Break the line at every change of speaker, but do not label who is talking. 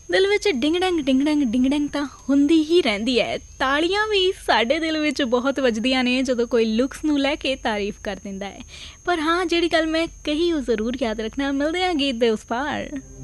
ਦਿਲ ਵਿੱਚ ਡਿੰਗ ਡੰਗ ਤਾਂ ਹੁੰਦੀ ਹੀ ਰਹਿੰਦੀ ਹੈ। ਤਾਲੀਆਂ ਵੀ ਸਾਡੇ ਦਿਲ ਵਿੱਚ ਬਹੁਤ ਵੱਜਦੀਆਂ ਨੇ ਜਦੋਂ ਕੋਈ ਲੁੱਕਸ ਨੂੰ ਲੈ ਕੇ ਤਾਰੀਫ ਕਰ ਦਿੰਦਾ ਹੈ। ਪਰ ਹਾਂ, ਜਿਹੜੀ ਗੱਲ ਮੈਂ ਕਹੀ ਉਹ ਜ਼ਰੂਰ ਯਾਦ ਰੱਖਣਾ। ਮਿਲਦੇ ਹਾਂ ਗੀਤ ਦੇ ਉਸ ਪਾਰ।